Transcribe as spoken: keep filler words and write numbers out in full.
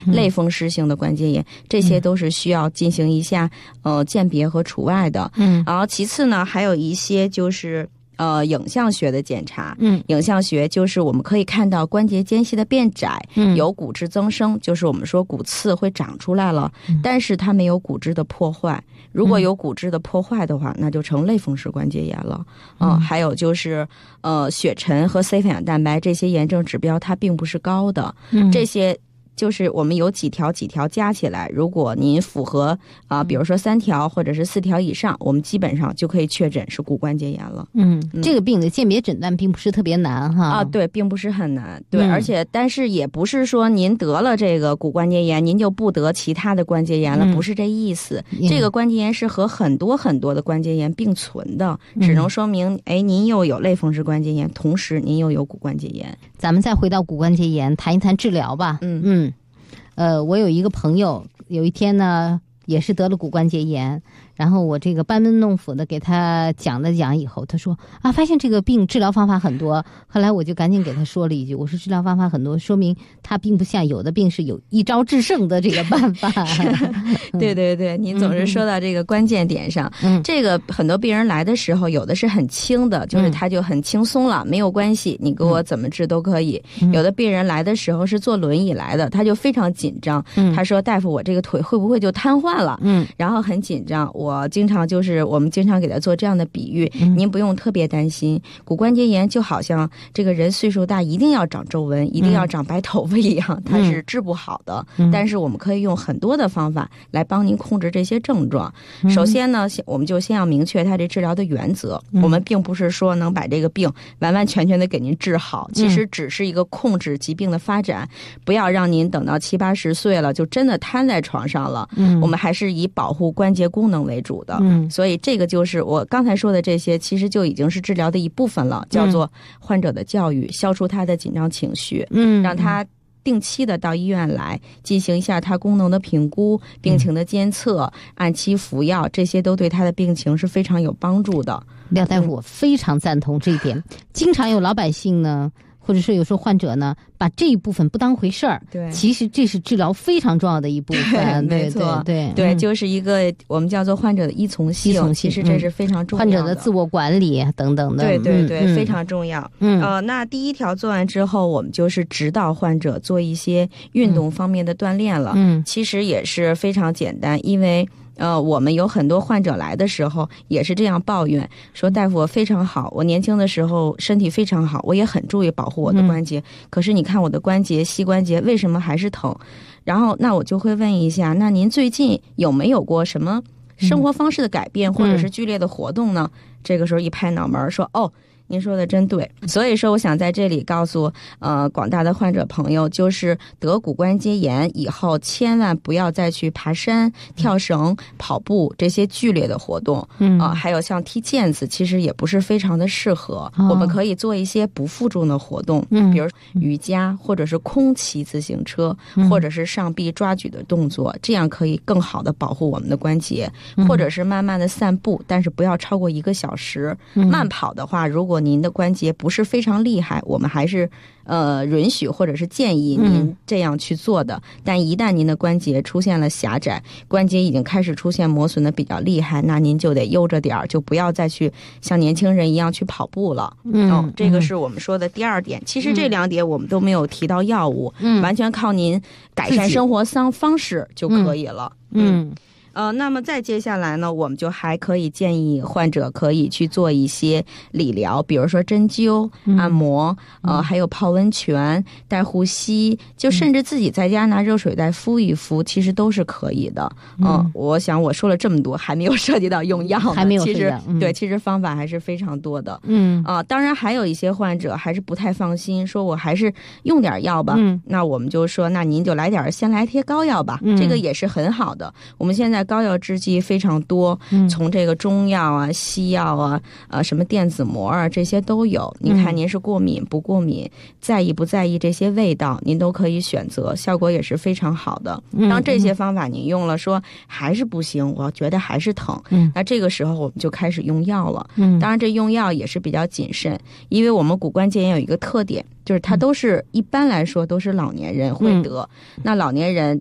类风湿性的关节炎，这些都是需要进行一下呃鉴别和除外的。 嗯， 然后其次呢，还有一些就是呃影像学的检查。 嗯， 影像学就是我们可以看到关节间隙的变窄， 嗯， 有骨质增生，就是我们说骨刺会长出来了，嗯，但是它没有骨质的破坏。如果有骨质的破坏的话，那就成类风湿关节炎了。嗯，还有就是呃血沉和 C 反应蛋白这些炎症指标它并不是高的。嗯，这些就是我们有几条几条加起来，如果您符合啊、呃，比如说三条或者是四条以上，我们基本上就可以确诊是骨关节炎了。 嗯，嗯这个病的鉴别诊断并不是特别难哈。 啊，对，并不是很难。对，嗯、而且但是也不是说您得了这个骨关节炎，您就不得其他的关节炎了，嗯、不是这意思。嗯、这个关节炎是和很多很多的关节炎并存的，嗯、只能说明哎，您又有类风湿关节炎，同时您又有骨关节炎。 咱们再回到骨关节炎，谈一谈治疗吧。 嗯嗯。呃，我有一个朋友，有一天呢，也是得了骨关节炎，然后我这个班门弄斧的给他讲了讲以后，他说啊，发现这个病治疗方法很多。后来我就赶紧给他说了一句，我说治疗方法很多，说明他并不像有的病是有一招制胜的这个办法。 对对对，您总是说到这个关键点上。嗯，这个很多病人来的时候，有的是很轻的，就是他就很轻松了，嗯、没有关系，你给我怎么治都可以。嗯、有的病人来的时候是坐轮椅来的，他就非常紧张，嗯、他说大夫，我这个腿会不会就瘫痪了？嗯，然后很紧张。我经常就是我们经常给他做这样的比喻，嗯、您不用特别担心，骨关节炎就好像这个人岁数大一定要长皱纹，一定要长白头发一样，嗯、它是治不好的。嗯、但是我们可以用很多的方法来帮您控制这些症状。嗯、首先呢，我们就先要明确它这治疗的原则。嗯、我们并不是说能把这个病完完全全的给您治好，其实只是一个控制疾病的发展，不要让您等到七八十岁了就真的瘫在床上了。嗯、我们还是以保护关节功能为主的。嗯、所以这个就是我刚才说的这些，其实就已经是治疗的一部分了，叫做患者的教育，消除他的紧张情绪，嗯，让他定期的到医院来进行一下他功能的评估、病情的监测、嗯、按期服药，这些都对他的病情是非常有帮助的。 廖大夫，我非常赞同这一点。嗯、经常有老百姓呢，或者是有时候患者呢，把这一部分不当回事儿。 对， 其实这是治疗非常重要的一部分。 对，没错， 对对对, 对、嗯，就是一个我们叫做患者的依从性， 依从性其实这是非常重要的。 患者的自我管理等等的。 对对对， 嗯、 非常重要。 嗯， 呃，那第一条做完之后，我们就是指导患者做一些运动方面的锻炼了。嗯，其实也是非常简单，因为。呃，我们有很多患者来的时候也是这样抱怨，说大夫我非常好，我年轻的时候身体非常好，我也很注意保护我的关节，嗯、可是你看我的关节膝关节为什么还是疼？然后那我就会问一下，那您最近有没有过什么生活方式的改变，嗯、或者是剧烈的活动呢？这个时候一拍脑门说，哦，您说的真对。所以说我想在这里告诉呃广大的患者朋友，就是得骨关节炎以后千万不要再去爬山、跳绳、跑步这些剧烈的活动。嗯啊、呃，还有像踢毽子其实也不是非常的适合。哦、我们可以做一些不负重的活动，嗯，比如瑜伽或者是空骑自行车，嗯、或者是上臂抓举的动作，这样可以更好的保护我们的关节。嗯、或者是慢慢的散步，但是不要超过一个小时。嗯、慢跑的话，如果您的关节不是非常厉害，我们还是呃允许或者是建议您这样去做的。嗯、但一旦您的关节出现了狭窄，关节已经开始出现磨损的比较厉害，那您就得悠着点儿，就不要再去像年轻人一样去跑步了。嗯，哦，这个是我们说的第二点。嗯、其实这两点我们都没有提到药物，嗯、完全靠您改善生活方方式就可以了。嗯。嗯呃，那么再接下来呢，我们就还可以建议患者可以去做一些理疗，比如说针灸、按摩，嗯、呃，还有泡温泉、带护膝，就甚至自己在家拿热水袋敷一敷，其实都是可以的。嗯、呃，我想我说了这么多，还没有涉及到用药， 还没有其实、 嗯、 对，其实方法还是非常多的。 嗯啊、呃，当然还有一些患者还是不太放心，说我还是用点药吧。嗯，那我们就说，那您就来点先来贴膏药吧，嗯、这个也是很好的。我们现在在膏药制剂非常多， 嗯、 从这个中药啊、西药啊、呃什么电子膜啊，这些都有。您看您是过敏不过敏，在意不在意这些味道，您都可以选择，效果也是非常好的。当这些方法您用了，说还是不行，我觉得还是疼， 嗯、 那这个时候我们就开始用药了。 嗯、 当然这用药也是比较谨慎，因为我们骨关节炎有一个特点，就是它都是一般来说都是老年人会得，嗯、那老年人